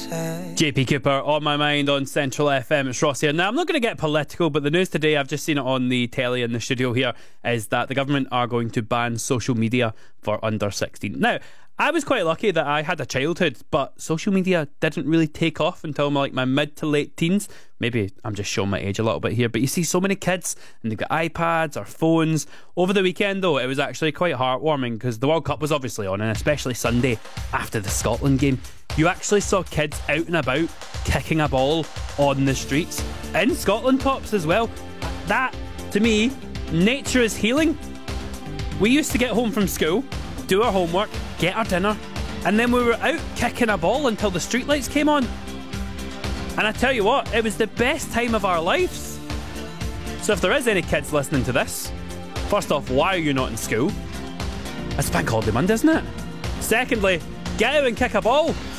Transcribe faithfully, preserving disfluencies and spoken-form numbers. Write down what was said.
J P Cooper on my mind on Central F M. It's Ross here. Now, I'm not going to get political, but the news today, I've just seen it on the telly in the studio here, is that the government are going to ban social media for under sixteen. Now, I was quite lucky that I had a childhood, but social media didn't really take off until my, like my mid to late teens. Maybe I'm just showing my age a little bit here, but you see so many kids and they've got iPads or phones. Over the weekend though, it was actually quite heartwarming because the World Cup was obviously on, and especially Sunday after the Scotland game, you actually saw kids out and about kicking a ball on the streets in Scotland tops as well. That, to me, nature is healing. We used to get home from school, do our homework, get our dinner, and then we were out kicking a ball until the streetlights came on. And I tell you what, it was the best time of our lives. So if there is any kids listening to this, first off, why are you not in school? It's Bank Holiday Monday, isn't it? Secondly, get out and kick a ball.